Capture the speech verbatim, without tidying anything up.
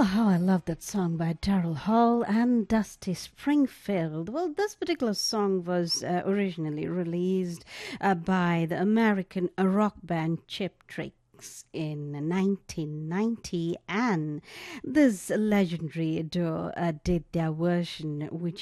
Oh, how I love that song by Daryl Hall and Dusty Springfield. Well, this particular song was uh, originally released uh, by the American rock band Chip Trick in nineteen ninety, and this legendary duo uh, did their version, which